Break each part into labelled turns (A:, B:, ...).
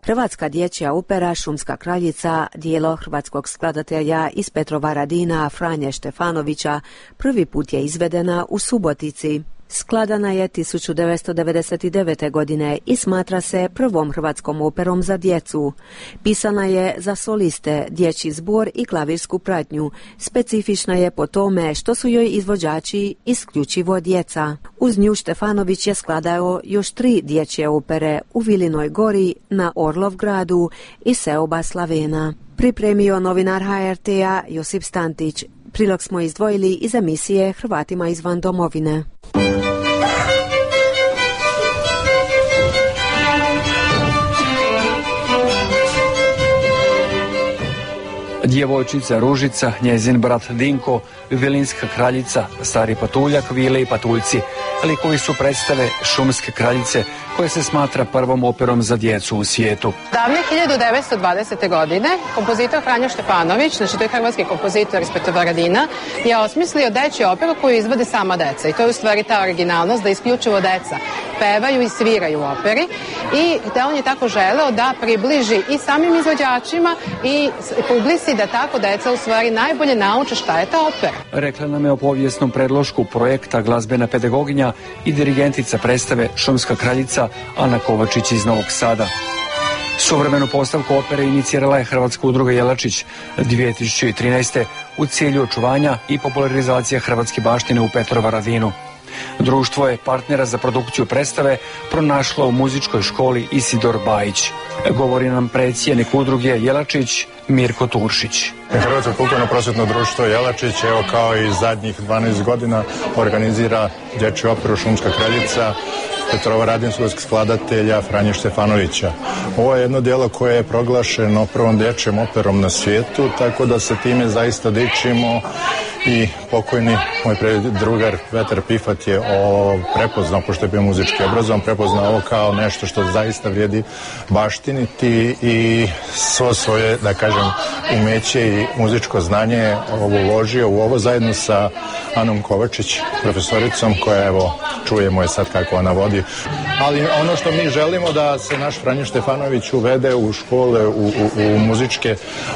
A: Hrvatska dječja opera Šumska kraljica, dijelo hrvatskog skladatelja iz Petrovaradina Franje Štefanovića, prvi put je izvedena u Subotici. Skladana je 1999. godine i smatra se prvom hrvatskom operom za djecu. Pisana je za soliste, dječji zbor i klavirsku pratnju. Specifična je po tome što su joj izvođači isključivo djeca. Uz nju Štefanović je skladao još 3 dječje opere u Vilinoj Gori, na Orlovgradu i Seoba Slavena. Pripremio novinar HRT-a Josip Stantić. Prilog smo izdvojili iz emisije Hrvatima izvan domovine.
B: Djevojčica Ružica, njezin brat Dinko, Vilinska kraljica, stari patuljak, Vile i patuljci. Likovi su predstave Šumske kraljice, koja se smatra prvom operom za djecu u svijetu.
C: Davne 1920. godine kompozitor Franjo Štefanović, znači to je hrvatski kompozitor iz Petrovaradina, je osmislio dečju operu koju izvode sama deca. I to je u stvari ta originalnost da isključivo deca pevaju i sviraju u operi. I da on je tako želeo da približi i samim izvođačima i publici da tako deca u stvari najbolje nauče šta je ta opera.
B: Rekla nam je o povijesnom predlošku projekta glazbena pedagoginja i dirigentica predstave Šumska kraljica Ana Kovačić iz Novog Sada. Suvremenu postavku opere inicirala je Hrvatska udruga Jelačić 2013. u cilju očuvanja i popularizacije hrvatske baštine u Petrovaradinu. Društvo je partnera za produkciju predstave pronašlo u muzičkoj školi Isidor Bajić. Govori nam predsjednik udruge Jelačić Mirko Turšić.
D: Hrvatsko kulturno-prosvjetno društvo Jelačić, evo kao i zadnjih 12 godina, organizira dječju operu Šumska kraljica Petrovaradinskog skladatelja Franje Štefanovića. Ovo je jedno djelo koje je proglašeno prvom dječjom operom na svijetu, tako da se time zaista dičimo i pokojni moj drugar Petar Pifat je prepoznao, pošto je bio muzički obrazovan, prepoznao ovo kao nešto što zaista vrijedi baštiniti i svo svoje, da kažem, umeće i muzičko znanje uložio u ovo zajedno sa Anom Kovačić, profesoricom, koja evo čujemo je sad kako ona vodi. Ali ono što mi želimo da se naš Franjo Štefanović uvede u škole, u muzičke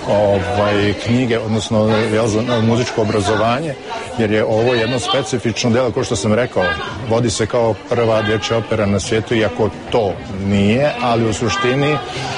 D: knjige, odnosno muzičko obrazovanje, jer je ovo jedno specifično djelo, kao što sam rekao, vodi se kao prva dječja opera na svijetu, iako to nije, ali u suštini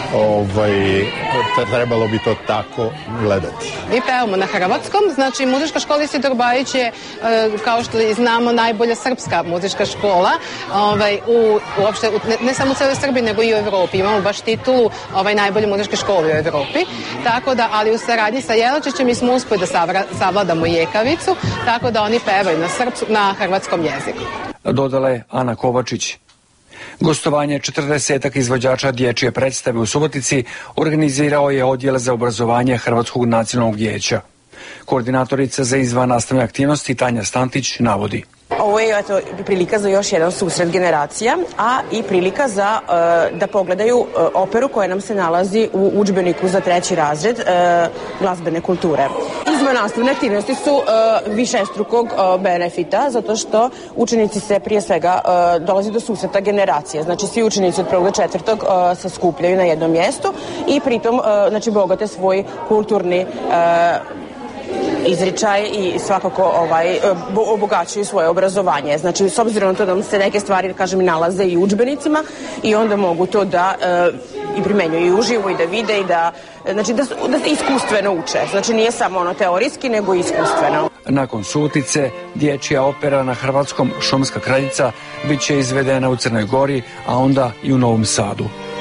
D: trebalo bi to tako gledati.
C: Mi pevamo na hrvatskom, znači muzička škola Isidor Bajić je, kao što znamo, najbolja srpska muzička škola, uopšte, ne samo u cijeloj Srbiji, nego i u Evropi. Imamo baš titulu najbolje muzičke škole u Evropi, tako da, ali u saradnji sa Jelačićem mi smo uspjeli da savladamo jekavicu, tako da oni pevaju na hrvatskom jeziku.
B: Dodala je Ana Kovačić. Gostovanje 40 izvođača dječje predstave u Subotici organizirao je Odjel za obrazovanje Hrvatskog nacionalnog vijeća. Koordinatorica za izvannastavne aktivnosti Tanja Stantić navodi.
E: Ovo je prilika za još jedan susret generacija, a i prilika za da pogledaju operu koja nam se nalazi u udžbeniku za 3. razred glazbene kulture. Izvannastavne aktivnosti su višestrukog benefita, zato što učenici se prije svega dolazi do susreta generacije. Znači svi učenici od 1. do 4. se skupljaju na jednom mjestu i pritom bogate svoj kulturni izričaj i svakako obogaćuju svoje obrazovanje. Znači, s obzirom na to da se neke stvari, kažem, nalaze i u udžbenicima i onda mogu to da i primenjuju i uživo i da vide i da se iskustveno uče. Znači, nije samo teorijski, nego i iskustveno.
B: Nakon Subotice, dječja opera na hrvatskom Šumska kraljica bit će izvedena u Crnoj Gori, a onda i u Novom Sadu.